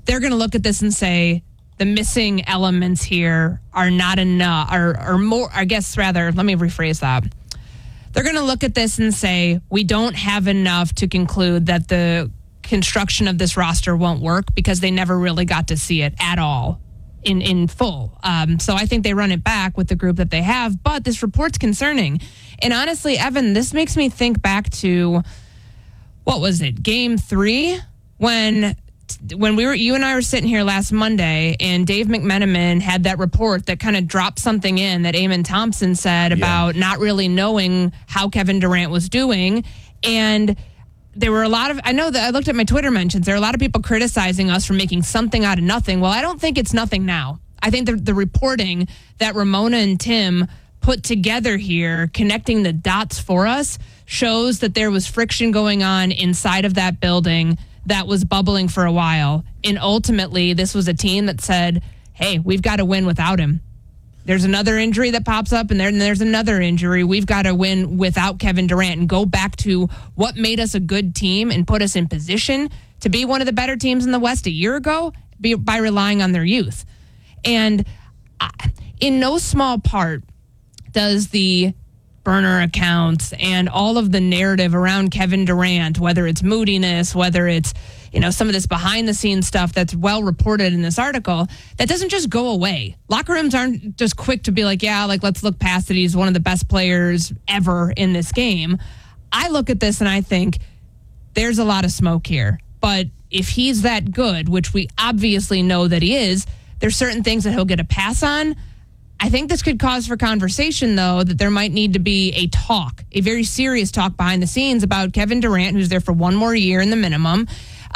they're going to look at this and say the missing elements here are not enough, or more, I guess rather, let me rephrase that. They're going to look at this and say, we don't have enough to conclude that the construction of this roster won't work because they never really got to see it at all in full. So I think they run it back with the group that they have, but this report's concerning. And honestly, Evan, this makes me think back to, what was it, Game 3? When you and I were sitting here last Monday and Dave McMenamin had that report that kind of dropped something in that Eamon Thompson said about not really knowing how Kevin Durant was doing. And there were a lot of, I know that I looked at my Twitter mentions, there are a lot of people criticizing us for making something out of nothing. Well, I don't think it's nothing now. I think the reporting that Ramona and Tim put together here, connecting the dots for us, shows that there was friction going on inside of that building that was bubbling for a while. And ultimately, this was a team that said, hey, we've got to win without him. There's another injury that pops up, and there's another injury. We've got to win without Kevin Durant and go back to what made us a good team and put us in position to be one of the better teams in the West a year ago by relying on their youth. And in no small part does the burner accounts and all of the narrative around Kevin Durant, whether it's moodiness, whether it's, some of this behind the scenes stuff that's well reported in this article, that doesn't just go away. Locker rooms aren't just quick to be like, let's look past it. He's one of the best players ever in this game. I look at this and I think there's a lot of smoke here. But if he's that good, which we obviously know that he is, there's certain things that he'll get a pass on. I think this could cause for conversation, though, that there might need to be a very serious talk behind the scenes about Kevin Durant, who's there for one more year at the minimum,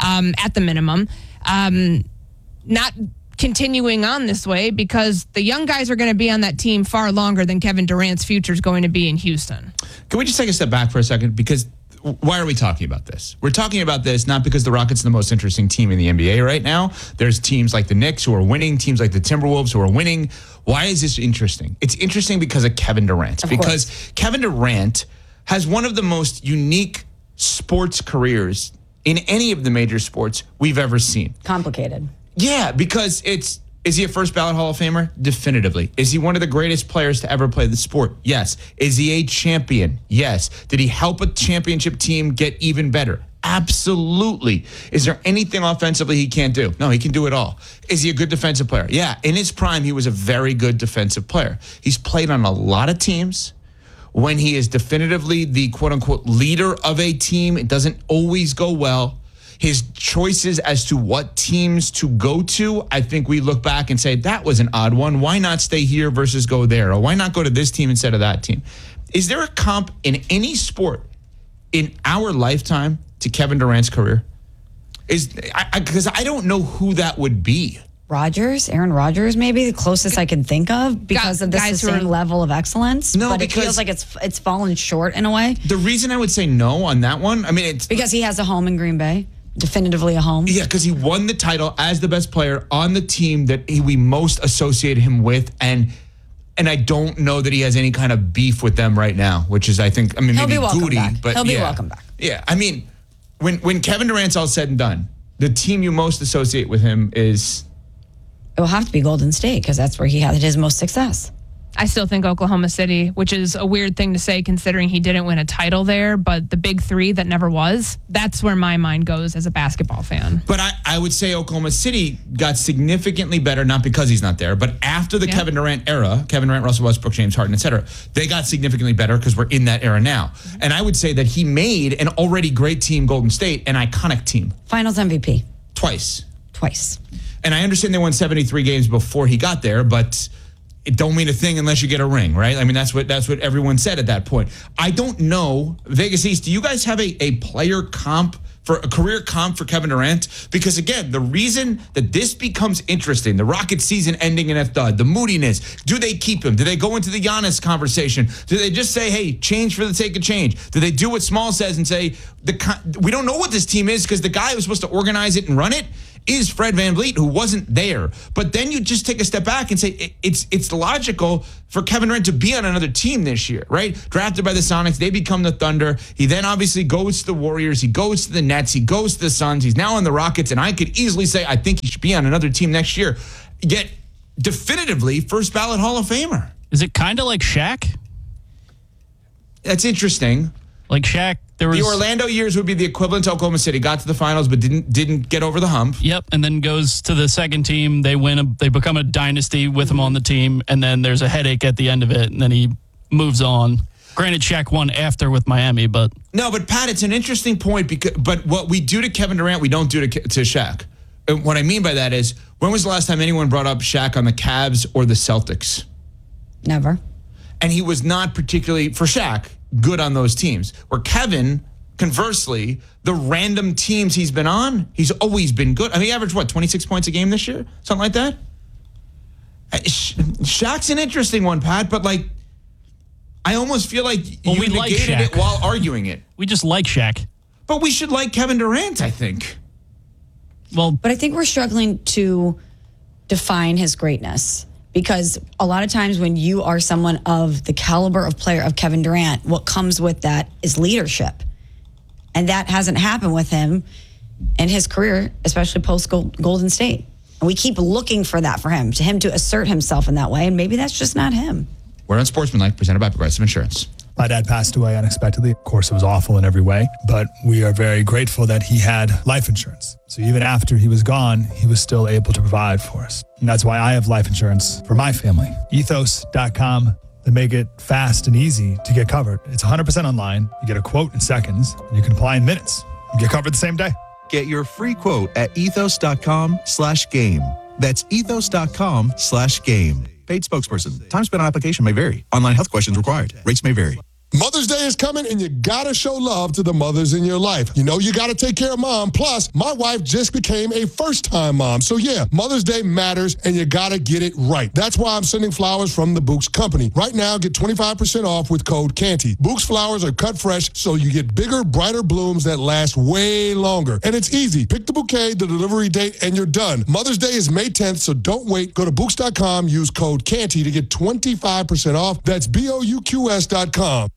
not continuing on this way because the young guys are going to be on that team far longer than Kevin Durant's future is going to be in Houston. Can we just take a step back for a second? Because why are we talking about this? We're talking about this not because the Rockets are the most interesting team in the NBA right now. There's teams like the Knicks who are winning, teams like the Timberwolves who are winning. Why is this interesting? It's interesting because of Kevin Durant. Because Kevin Durant has one of the most unique sports careers in any of the major sports we've ever seen. Complicated. Yeah, because is he a first ballot Hall of Famer? Definitively. Is he one of the greatest players to ever play the sport? Yes. Is he a champion? Yes. Did he help a championship team get even better? Absolutely. Is there anything offensively he can't do? No, he can do it all. Is he a good defensive player? Yeah. In his prime, he was a very good defensive player. He's played on a lot of teams. When he is definitively the quote-unquote leader of a team, it doesn't always go well. His choices as to what teams to go to, I think we look back and say, that was an odd one. Why not stay here versus go there? Or why not go to this team instead of that team? Is there a comp in any sport in our lifetime to Kevin Durant's career? Because I don't know who that would be. Aaron Rodgers, maybe the closest I can think of because of the same level of excellence. No, but because it feels like it's fallen short in a way. The reason I would say no on that one, it's because he has a home in Green Bay, definitively a home. Yeah, because he won the title as the best player on the team that we most associate him with, and I don't know that he has any kind of beef with them right now, which is maybe Goody, but he'll be welcome back. Yeah, when Kevin Durant's all said and done, the team you most associate with him is. It will have to be Golden State because that's where he had his most success. I still think Oklahoma City, which is a weird thing to say considering he didn't win a title there, but the big three that never was, that's where my mind goes as a basketball fan. But I would say Oklahoma City got significantly better, not because he's not there, but after the Kevin Durant era, Kevin Durant, Russell Westbrook, James Harden, et cetera, they got significantly better because we're in that era now. And I would say that he made an already great team, Golden State, an iconic team. Finals MVP. Twice. And I understand they won 73 games before he got there, but it don't mean a thing unless you get a ring, right? That's what everyone said at that point. I don't know, Vegas East, do you guys have a player comp for a career comp for Kevin Durant? Because again, the reason that this becomes interesting, the Rockets season ending in F-Dud, the moodiness, do they keep him? Do they go into the Giannis conversation? Do they just say, hey, change for the sake of change? Do they do what Small says and say, we don't know what this team is because the guy who's supposed to organize it and run it is Fred VanVleet, who wasn't there. But then you just take a step back and say it's logical for Kevin Durant to be on another team this year, right? Drafted by the Sonics, they become the Thunder. He then obviously goes to the Warriors. He goes to the Nets. He goes to the Suns. He's now on the Rockets. And I could easily say I think he should be on another team next year. Yet definitively first ballot Hall of Famer. Is it kind of like Shaq? That's interesting. Like Shaq, there was the Orlando years would be the equivalent to Oklahoma City. Got to the finals, but didn't get over the hump. Yep, and then goes to the second team. They win. They become a dynasty with him on the team, and then there's a headache at the end of it, and then he moves on. Granted, Shaq won after with Miami, but no. But Pat, it's an interesting point. But what we do to Kevin Durant, we don't do to Shaq. And what I mean by that is, when was the last time anyone brought up Shaq on the Cavs or the Celtics? Never. And he was not particularly, for Shaq, good on those teams. Where Kevin, conversely, the random teams he's been on, he's always been good. I mean, he averaged, 26 points a game this year? Something like that? Shaq's an interesting one, Pat, but I almost feel like you negated it while arguing it. We just like Shaq. But we should like Kevin Durant, I think. But I think we're struggling to define his greatness. Because a lot of times when you are someone of the caliber of player of Kevin Durant, what comes with that is leadership. And that hasn't happened with him in his career, especially post-Golden State. And we keep looking for that for him to assert himself in that way. And maybe that's just not him. We're on Sportsmanlike, presented by Progressive Insurance. My dad passed away unexpectedly. Of course, it was awful in every way, but we are very grateful that he had life insurance. So even after he was gone, he was still able to provide for us. And that's why I have life insurance for my family. Ethos.com. They make it fast and easy to get covered. It's 100% online. You get a quote in seconds, and you can apply in minutes. You get covered the same day. Get your free quote at ethos.com/game. That's ethos.com/game. Paid spokesperson. Time spent on application may vary. Online health questions required. Rates may vary. Mother's Day is coming, and you gotta show love to the mothers in your life. You know you gotta take care of mom. Plus, my wife just became a first-time mom. So yeah, Mother's Day matters, and you gotta get it right. That's why I'm sending flowers from the Bouqs Company. Right now, get 25% off with code Canty. Bouqs flowers are cut fresh, so you get bigger, brighter blooms that last way longer. And it's easy. Pick the bouquet, the delivery date, and you're done. Mother's Day is May 10th, so don't wait. Go to Bouqs.com, use code Canty to get 25% off. That's BOUQS.com.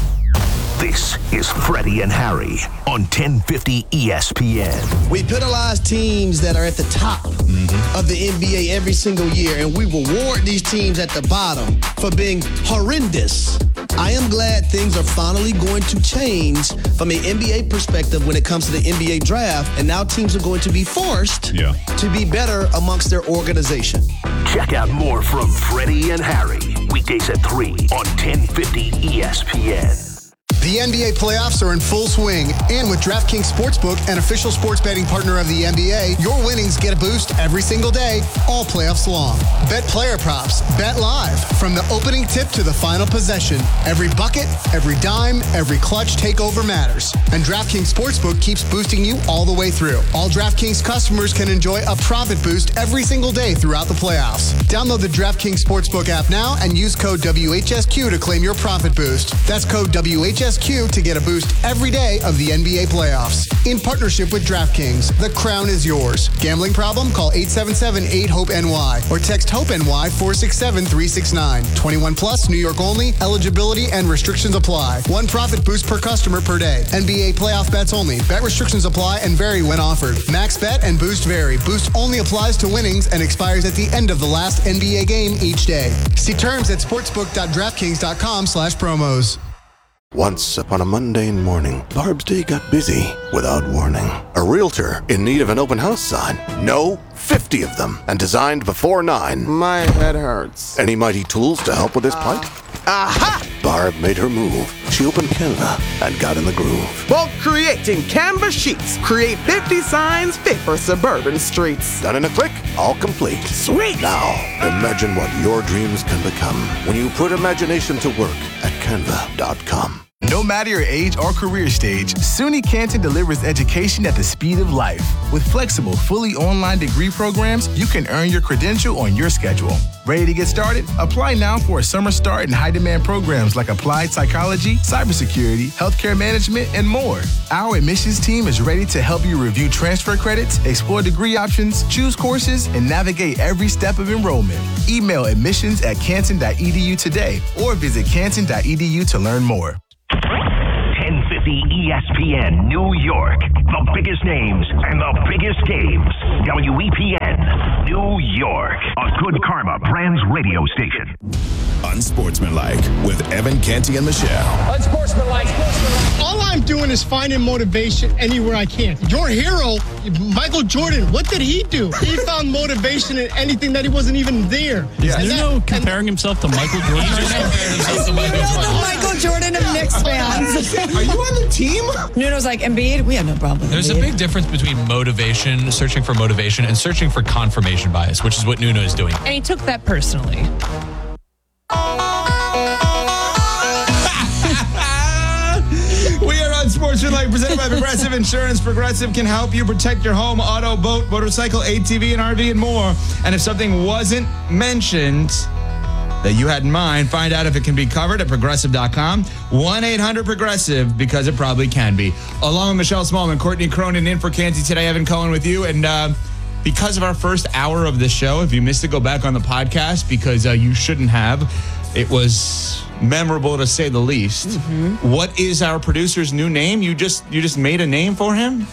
This is Freddie and Harry on 1050 ESPN. We penalize teams that are at the top of the NBA every single year, and we reward these teams at the bottom for being horrendous. I am glad things are finally going to change from an NBA perspective when it comes to the NBA draft, and now teams are going to be forced to be better amongst their organization. Check out more from Freddie and Harry, weekdays at 3 on 1050 ESPN. The NBA playoffs are in full swing, and with DraftKings Sportsbook, an official sports betting partner of the NBA, your winnings get a boost every single day, all playoffs long. Bet player props, bet live, from the opening tip to the final possession. Every bucket, every dime, every clutch takeover matters. And DraftKings Sportsbook keeps boosting you all the way through. All DraftKings customers can enjoy a profit boost every single day throughout the playoffs. Download the DraftKings Sportsbook app now and use code WHSQ to claim your profit boost. That's code WHSQ to get a boost every day of the NBA playoffs. In partnership with DraftKings, the crown is yours. Gambling problem? Call 877-8-HOPE-NY or text HOPE-NY 467-369. 21 plus, New York only. Eligibility and restrictions apply. One profit boost per customer per day. NBA playoff bets only. Bet restrictions apply and vary when offered. Max bet and boost vary. Boost only applies to winnings and expires at the end of the last NBA game each day. See terms at sportsbook.draftkings.com/promos. Once upon a mundane morning, Barb's day got busy without warning. A realtor in need of an open house sign. No, 50 of them, and designed before 9. My head hurts. Any mighty tools to help with his plight? Aha! Barb made her move. She opened Canva and got in the groove. Bulk creating Canva sheets. Create 50 signs fit for suburban streets. Done in a click, all complete. Sweet! Now, imagine what your dreams can become when you put imagination to work at Canva.com. No matter your age or career stage, SUNY Canton delivers education at the speed of life. With flexible, fully online degree programs, you can earn your credential on your schedule. Ready to get started? Apply now for a summer start in high-demand programs like applied psychology, cybersecurity, healthcare management, and more. Our admissions team is ready to help you review transfer credits, explore degree options, choose courses, and navigate every step of enrollment. Email admissions@canton.edu today or visit canton.edu to learn more. 1050 ESPN New York. The biggest names and the biggest games. WEPN New York. A Good Karma Brands radio station. Unsportsmanlike with Evan Canty and Michelle. Unsportsmanlike. All I'm doing is finding motivation anywhere I can. Your hero, Michael Jordan, what did he do? He found motivation in anything that he wasn't even there. Is Nuno comparing himself to Michael Jordan? Michael Jordan of Knicks fans. Are you on the team? Nuno's like, Embiid, we have no problem with There's Embiid. a big difference between motivation, searching for motivation, and searching for confirmation bias, which is what Nuno is doing. And he took that personally. We are on Sportsmanlike, presented by Progressive Insurance. Progressive can help you protect your home, auto, boat, motorcycle, ATV, and RV, and more. And if something wasn't mentioned that you had in mind, find out if it can be covered at Progressive.com. 1-800-PROGRESSIVE, because it probably can be. Along with Michelle Smallman, Courtney Cronin in for Canty today. Evan Cohen with you. And because of our first hour of the show, if you missed it, go back on the podcast, because you shouldn't have. It was memorable, to say the least. Mm-hmm. What is our producer's new name? You just made a name for him?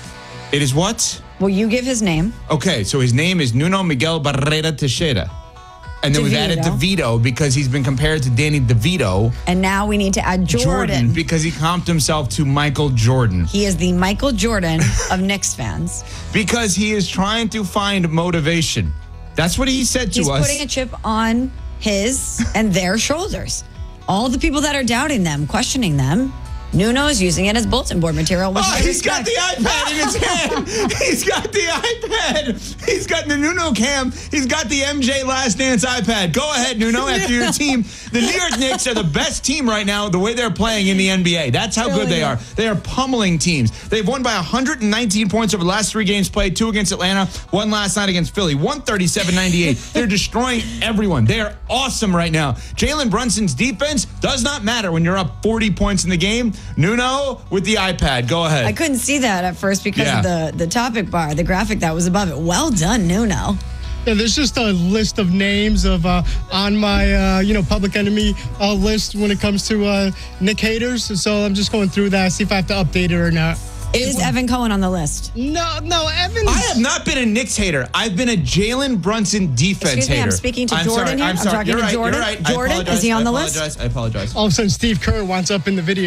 It is what? Well, you give his name. Okay, so his name is Nuno Miguel Barrera Teixeira. And then we've added DeVito because he's been compared to Danny DeVito. And now we need to add Jordan. Because he comped himself to Michael Jordan. He is the Michael Jordan of Knicks fans. Because he is trying to find motivation. That's what he said to us. He's putting a chip on his and their shoulders. All the people that are doubting them, questioning them, Nuno is using it as bulletin board material. He's got the iPad in his hand. He's got the iPad. He's got the Nuno cam. He's got the MJ Last Dance iPad. Go ahead, Nuno, after your team. The New York Knicks are the best team right now, the way they're playing in the NBA. That's how good they are. They are pummeling teams. They've won by 119 points over the last 3 games played, 2 against Atlanta, 1 last night against Philly, 137-98. They're destroying everyone. They are awesome right now. Jalen Brunson's defense does not matter when you're up 40 points in the game. Nuno with the iPad. Go ahead. I couldn't see that at first because of the topic bar, the graphic that was above it. Well done, Nuno. Yeah, there's just a list of names of on my Public Enemy list when it comes to Nick haters. So I'm just going through that, see if I have to update it or not. Is Evan Cohen on the list? No, Evan. I have not been a Knicks hater. I've been a Jalen Brunson defense hater. I'm speaking to Jordan here. I'm talking You're to right. Jordan. You're right. Jordan, is he on the list? I apologize. All of a sudden, Steve Kerr wants up in the video.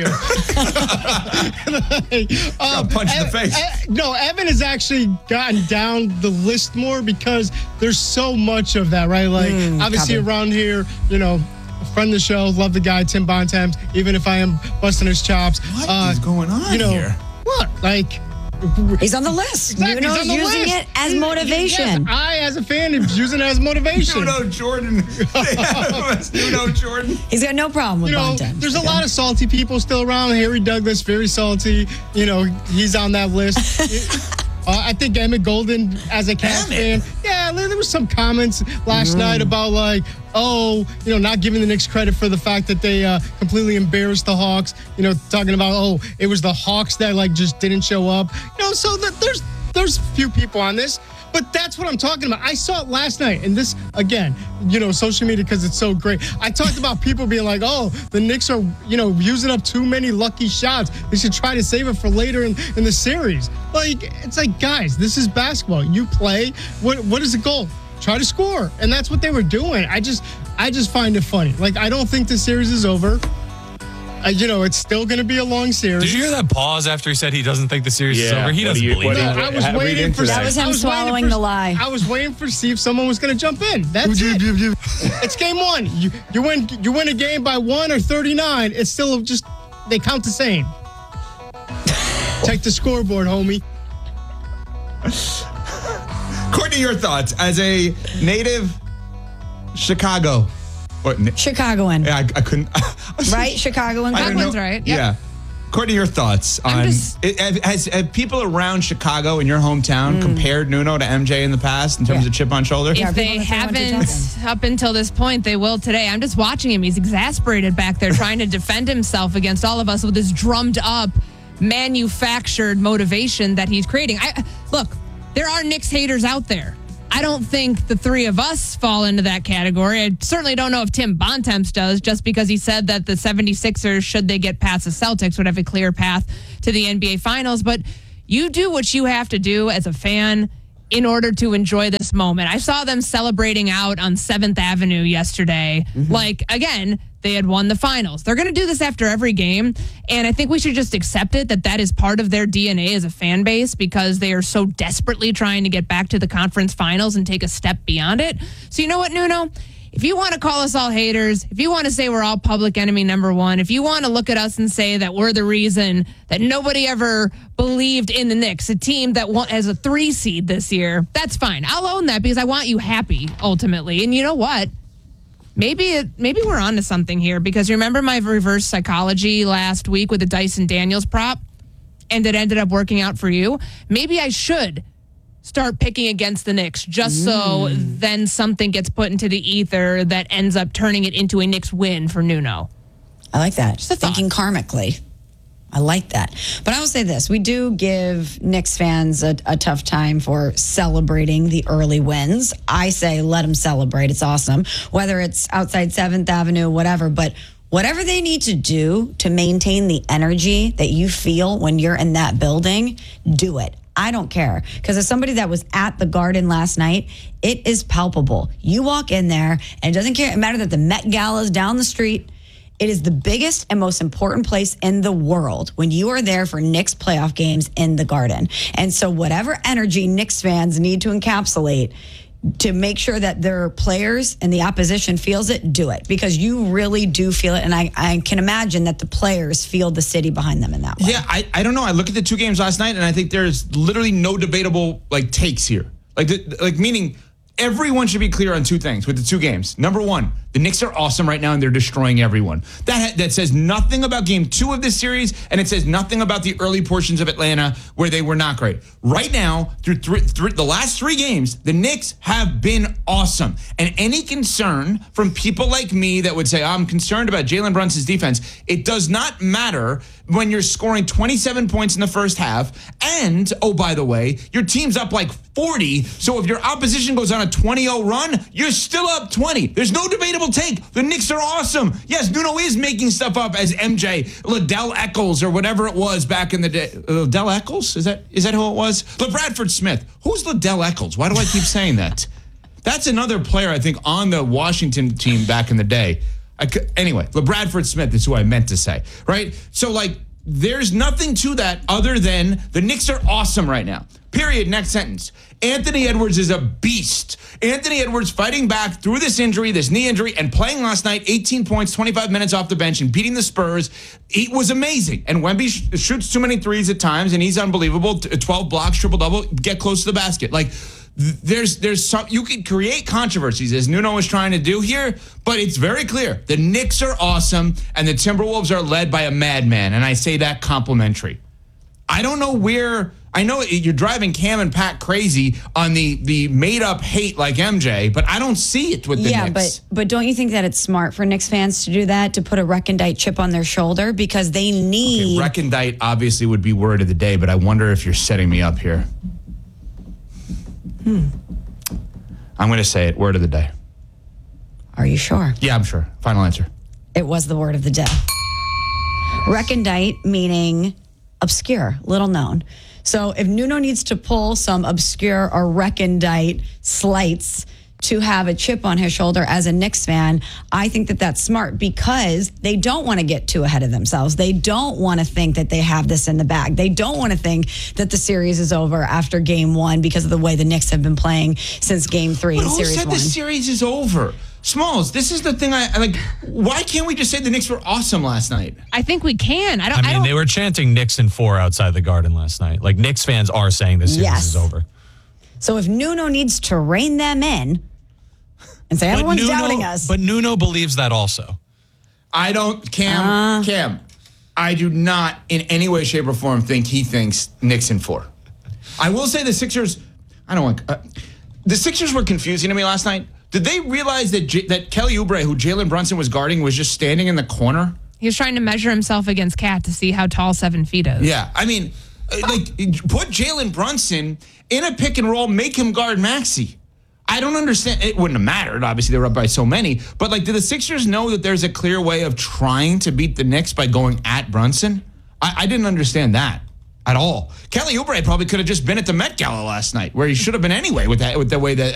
Punch in the face. No, Evan has actually gotten down the list more because there's so much of that, right? Like, obviously around here, friend of the show, love the guy, Tim Bontemps, even if I am busting his chops. What is going on here? What? Like, he's on the list. Exactly, Nuno's he's on the using list. it as motivation. Yes, I, as a fan, am using it as motivation. Nuno Jordan. Nuno Jordan. He's got no problem with Bontemps. There's a lot of salty people still around. Harry Douglas, very salty. He's on that list. I think Emmett Golden, as a Cavs fan, there was some comments last night about not giving the Knicks credit for the fact that they completely embarrassed the Hawks. Talking about it was the Hawks that just didn't show up. So that there's few people on this. But that's what I'm talking about. I saw it last night. And this, again, social media, because it's so great. I talked about people being like, the Knicks are, using up too many lucky shots. They should try to save it for later in the series. It's like, guys, this is basketball. You play. What is the goal? Try to score. And that's what they were doing. I just find it funny. I don't think the series is over. It's still going to be a long series. Did you hear that pause after he said he doesn't think the series is over? He doesn't believe it. I was waiting for that. Was him swallowing the lie. I was waiting for see if someone was going to jump in. That's it. It's game one. You win a game by 1 or 39. It's still just they count the same. Check the scoreboard, homie. Courtney, your thoughts as a native Chicagoan. Yeah, I couldn't. right? Chicago and Cleveland's right. Yep. Yeah. Courtney, your thoughts on have people around Chicago in your hometown compared Nuno to MJ in the past in terms of chip on shoulder? If they haven't up until this point, they will today. I'm just watching him. He's exasperated back there trying to defend himself against all of us with this drummed up, manufactured motivation that he's creating. Look, there are Knicks haters out there. I don't think the three of us fall into that category. I certainly don't know if Tim Bontemps does, just because he said that the 76ers, should they get past the Celtics, would have a clear path to the NBA Finals. But you do what you have to do as a fan in order to enjoy this moment. I saw them celebrating out on 7th Avenue yesterday. Like, again, they had won the finals. They're going to do this after every game. And I think we should just accept it that is part of their DNA as a fan base, because they are so desperately trying to get back to the conference finals and take a step beyond it. So you know what, Nuno? If you want to call us all haters, if you want to say we're all public enemy number one, if you want to look at us and say that we're the reason that nobody ever believed in the Knicks, a team that has a 3 seed this year, that's fine. I'll own that because I want you happy ultimately. And you know what? Maybe we're onto something here, because you remember my reverse psychology last week with the Dyson Daniels prop, and it ended up working out for you. Maybe I should start picking against the Knicks, just so then something gets put into the ether that ends up turning it into a Knicks win for Nuno. I like that. Just thinking karmically. I like that. But I will say this. We do give Knicks fans a tough time for celebrating the early wins. I say let them celebrate. It's awesome. Whether it's outside 7th Avenue, whatever. But whatever they need to do to maintain the energy that you feel when you're in that building, do it. I don't care. Because as somebody that was at the Garden last night, it is palpable. You walk in there, and it doesn't matter that the Met Gala is down the street. It is the biggest and most important place in the world when you are there for Knicks playoff games in the Garden. And so whatever energy Knicks fans need to encapsulate to make sure that their players and the opposition feels it, do it. Because you really do feel it. And I can imagine that the players feel the city behind them in that way. Yeah, I don't know. I look at the 2 games last night, and I think there's literally no debatable takes here. Meaning everyone should be clear on 2 things with the 2 games. Number 1, the Knicks are awesome right now, and they're destroying everyone. That says nothing about game 2 of this series, and it says nothing about the early portions of Atlanta where they were not great. Right now, through the last 3 games, the Knicks have been awesome. And any concern from people like me that would say, I'm concerned about Jalen Brunson's defense, it does not matter when you're scoring 27 points in the first half. And, oh, by the way, your team's up 40. So if your opposition goes on a 20-0 run, you're still up 20. There's no debatable take. The Knicks are awesome. Yes, Nuno is making stuff up as MJ, Liddell Eccles, or whatever it was back in the day. Liddell Eccles? Is that who it was? LaBradford Smith. Who's Liddell Eccles? Why do I keep saying that? That's another player, I think, on the Washington team back in the day. Anyway, LaBradford Smith is who I meant to say, right? So, there's nothing to that other than the Knicks are awesome right now. Period. Next sentence. Anthony Edwards is a beast. Anthony Edwards fighting back through this injury, this knee injury, and playing last night, 18 points, 25 minutes off the bench, and beating the Spurs. It was amazing. And Wemby shoots too many threes at times, and he's unbelievable. 12 blocks, triple-double, get close to the basket. There's some, you can create controversies as Nuno is trying to do here, but it's very clear. The Knicks are awesome, and the Timberwolves are led by a madman, and I say that complimentary. I don't know where. I know you're driving Cam and Pat crazy on the made-up hate like MJ, but I don't see it with the Knicks. But don't you think that it's smart for Knicks fans to do that, to put a recondite chip on their shoulder? Because they need... Okay, recondite obviously would be word of the day, but I wonder if you're setting me up here. I'm going to say it, word of the day. Are you sure? Yeah, I'm sure. Final answer. It was the word of the day. Recondite meaning obscure, little known. So if Nuno needs to pull some obscure or recondite slights to have a chip on his shoulder as a Knicks fan, I think that that's smart, because they don't want to get too ahead of themselves. They don't want to think that they have this in the bag. They don't want to think that the series is over after game 1 because of the way the Knicks have been playing since game 3 in series 1. Who said the series is over? Smalls, this is the thing I like. Why can't we just say the Knicks were awesome last night? I think we can. I mean, they were chanting Knicks in 4 outside the Garden last night. Knicks fans are saying the series is over. So if Nuno needs to rein them in and say everyone's doubting us. But Nuno believes that also. I don't, Cam, I do not in any way, shape, or form think he thinks Knicks in 4. I will say the Sixers, the Sixers were confusing to me last night. Did they realize that Kelly Oubre, who Jalen Brunson was guarding, was just standing in the corner? He was trying to measure himself against Cat to see how tall 7 feet is. Yeah, I mean, put Jalen Brunson in a pick and roll, make him guard Maxey. I don't understand. It wouldn't have mattered. Obviously, they were up by so many. But, do the Sixers know that there's a clear way of trying to beat the Knicks by going at Brunson? I didn't understand that at all. Kelly Oubre probably could have just been at the Met Gala last night, where he should have been anyway with the way that